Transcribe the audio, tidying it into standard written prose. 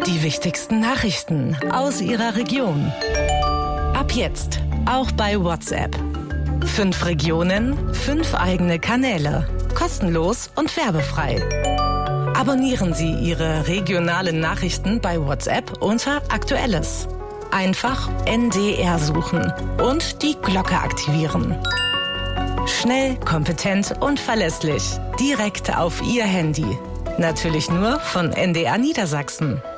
Die wichtigsten Nachrichten aus Ihrer Region. Ab jetzt auch bei WhatsApp. 5 Regionen, 5 eigene Kanäle. Kostenlos und werbefrei. Abonnieren Sie Ihre regionalen Nachrichten bei WhatsApp unter Aktuelles. Einfach NDR suchen und die Glocke aktivieren. Schnell, kompetent und verlässlich. Direkt auf Ihr Handy. Natürlich nur von NDR Niedersachsen.